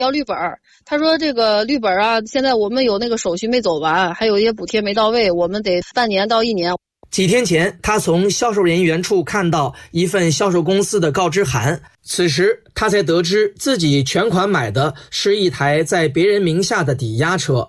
要绿本儿。他说这个绿本啊，现在我们有那个手续没走完，还有一些补贴没到位，我们得半年到1年。 几天前，他从销售人员处看到一份销售公司的告知函，此时他才得知自己全款买的是一台在别人名下的抵押车。